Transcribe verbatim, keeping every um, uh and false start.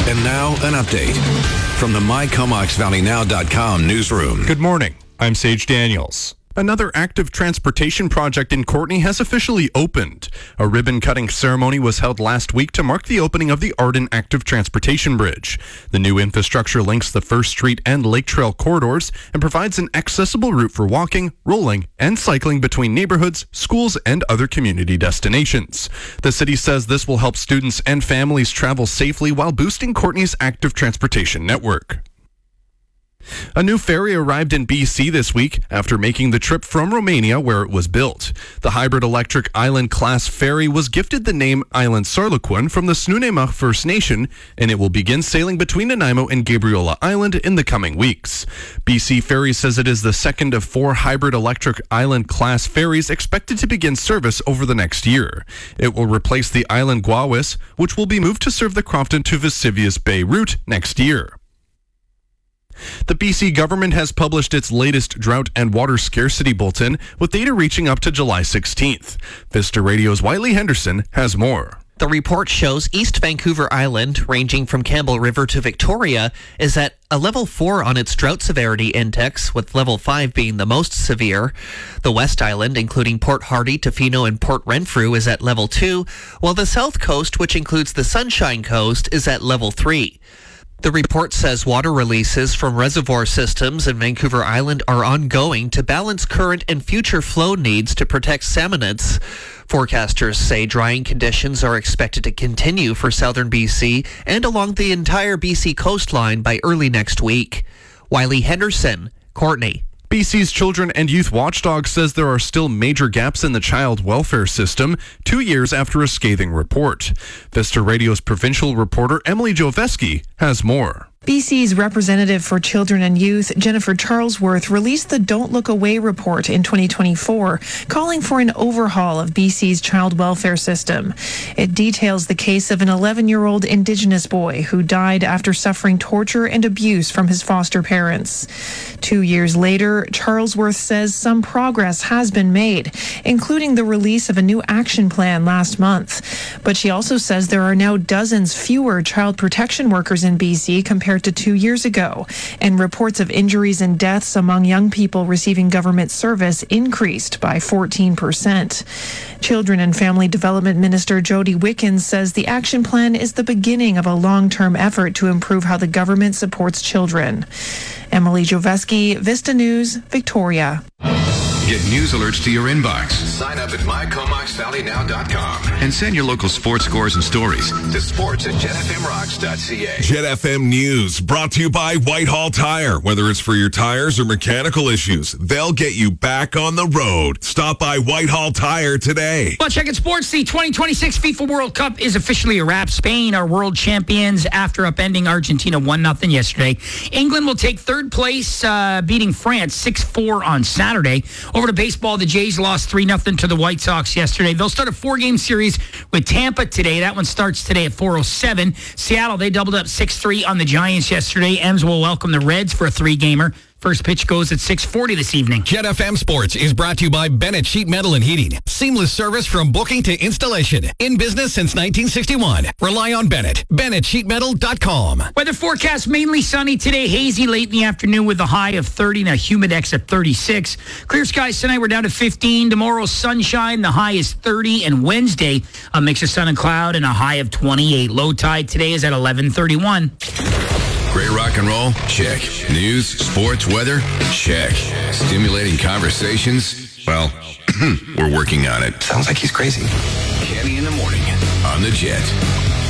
And now, an update from the my comox valley now dot com newsroom. Good morning. I'm Sage Daniels. Another active transportation project in Courtenay has officially opened. A ribbon-cutting ceremony was held last week to mark the opening of the Arden Active Transportation Bridge. The new infrastructure links the First Street and Lake Trail corridors and provides an accessible route for walking, rolling, and cycling between neighborhoods, schools, and other community destinations. The city says this will help students and families travel safely while boosting Courtenay's active transportation network. A new ferry arrived in B C this week after making the trip from Romania where it was built. The hybrid electric Island-class ferry was gifted the name Island Sarloquin from the Snuneymuxw First Nation, and it will begin sailing between Nanaimo and Gabriola Island in the coming weeks. B C Ferries says it is the second of four hybrid electric Island-class ferries expected to begin service over the next year. It will replace the Island Guawis, which will be moved to serve the Crofton to Vesuvius Bay route next year. The B C government has published its latest drought and water scarcity bulletin with data reaching up to July sixteenth. Vista Radio's Wiley Henderson has more. The report shows East Vancouver Island, ranging from Campbell River to Victoria, is at a level four on its drought severity index, with level five being the most severe. The West Island, including Port Hardy, Tofino, and Port Renfrew, is at level two, while the South Coast, which includes the Sunshine Coast, is at level three. The report says water releases from reservoir systems in Vancouver Island are ongoing to balance current and future flow needs to protect salmonids. Forecasters say drying conditions are expected to continue for southern B C and along the entire B C coastline by early next week. Wiley Henderson, Courtenay. B C's Children and Youth Watchdog says there are still major gaps in the child welfare system, two years after a scathing report. Vista Radio's provincial reporter Emily Joveski has more. B C's representative for children and youth, Jennifer Charlesworth, released the Don't Look Away report in twenty twenty-four, calling for an overhaul of B C's child welfare system. It details the case of an eleven-year-old Indigenous boy who died after suffering torture and abuse from his foster parents. Two years later, Charlesworth says some progress has been made, including the release of a new action plan last month. But she also says there are now dozens fewer child protection workers in B C compared to two years ago, and reports of injuries and deaths among young people receiving government service increased by fourteen percent. Children and Family Development Minister Jody Wickens says the action plan is the beginning of a long-term effort to improve how the government supports children. Emily Joveski, Vista News, Victoria. Get news alerts to your inbox. Sign up at my comox valley now dot com and send your local sports scores and stories to sports at jet f m rocks dot c a. Jet F M News brought to you by Whitehall Tire. Whether it's for your tires or mechanical issues, they'll get you back on the road. Stop by Whitehall Tire today. Well, check it, sports. The twenty twenty-six FIFA World Cup is officially a wrap. Spain are world champions after upending Argentina one nothing yesterday. England will take third place, uh, beating France six four on Saturday. Over to baseball, the Jays lost three nothing to the White Sox yesterday. They'll start a four-game series with Tampa today. That one starts today at four oh seven. Seattle, they doubled up six three on the Giants yesterday. Ems will welcome the Reds for a three-gamer. First pitch goes at six forty this evening. Jet F M Sports is brought to you by Bennett Sheet Metal and Heating. Seamless service from booking to installation. In business since nineteen sixty-one. Rely on Bennett. Bennett Sheet Metal dot com. Weather forecast, mainly sunny today. Hazy late in the afternoon with a high of thirty and a humidex at thirty-six. Clear skies tonight, we're down to fifteen. Tomorrow, sunshine. The high is thirty. And Wednesday, a mix of sun and cloud and a high of twenty-eight. Low tide today is at eleven thirty-one. Great rock and roll? Check. News, sports, weather? Check. Stimulating conversations? Well, we're working on it. Sounds like he's crazy. Kenny in the morning on the Jet.